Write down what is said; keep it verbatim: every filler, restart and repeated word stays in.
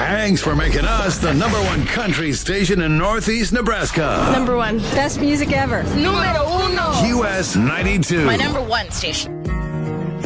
Thanks for making us the number one country station in Northeast Nebraska. Number one. Best music ever. Numero uno. U S ninety-two. My number one station.